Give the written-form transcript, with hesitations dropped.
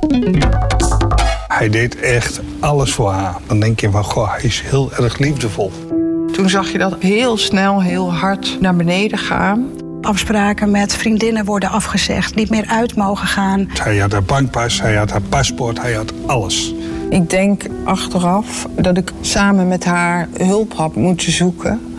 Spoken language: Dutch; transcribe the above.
Hij deed echt alles voor haar. Dan denk je van, goh, hij is heel erg liefdevol. Toen zag je dat heel snel, heel hard naar beneden gaan. Afspraken met vriendinnen worden afgezegd, niet meer uit mogen gaan. Hij had haar bankpas, hij had haar paspoort, hij had alles. Ik denk achteraf dat ik samen met haar hulp had moeten zoeken.